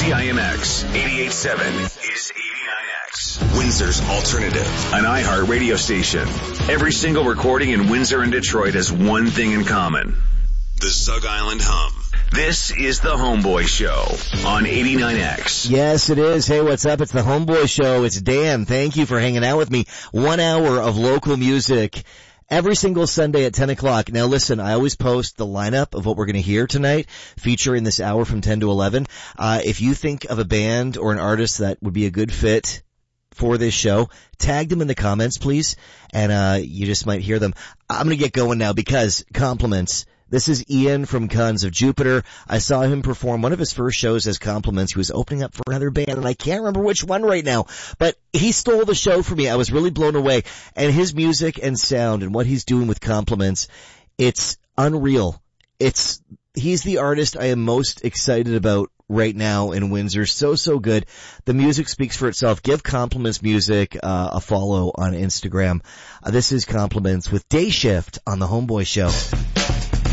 KIMX 88.7 is 89X. Windsor's alternative. An iHeart radio station. Every single recording in Windsor and Detroit has one thing in common. The Zug Island Hum. This is the Homeboy Show on 89X. Yes, it is. Hey, what's up? It's the Homeboy Show. It's Dan. Thank you for hanging out with me. 1 hour of local music every single Sunday at 10 o'clock. Now listen, I always post the lineup of what we're going to hear tonight, featuring this hour from 10 to 11. If you think of a band or an artist that would be a good fit for this show, tag them in the comments, please, and you just might hear them. I'm going to get going now because compliments. This is Ian from Cons of Jupiter. I saw him perform one of his first shows as Compliments. He was opening up for another band, and I can't remember which one right now, but he stole the show for me. I was really blown away. And his music and sound and what he's doing with Compliments, it's unreal. He's the artist I am most excited about right now in Windsor. So good. The music speaks for itself. Give Compliments Music a follow on Instagram. This is Compliments with Day Shift on the Homeboy Show.